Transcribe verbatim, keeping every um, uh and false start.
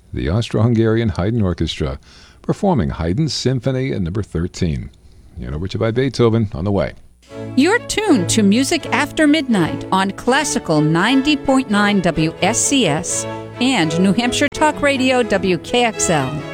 the Austro-Hungarian Haydn Orchestra, performing Haydn's Symphony at number thirteen. And overture by Beethoven on the way. You're tuned to Music After Midnight on Classical ninety point nine W S C S and New Hampshire Talk Radio W K X L.